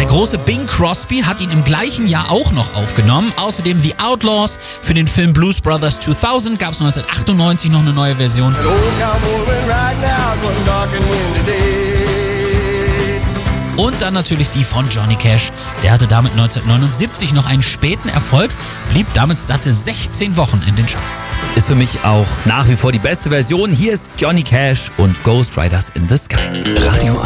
große Bing Crosby hat ihn im gleichen Jahr auch noch aufgenommen. Außerdem The Outlaws. Für den Film Blues Brothers 2000 gab es 1998 noch eine neue Version. Und dann natürlich die von Johnny Cash. Der hatte damit 1979 noch einen späten Erfolg, blieb damit satte 16 Wochen in den Charts. Ist für mich auch nach wie vor die beste Version. Hier ist Johnny Cash und Ghost Riders in the Sky. Radio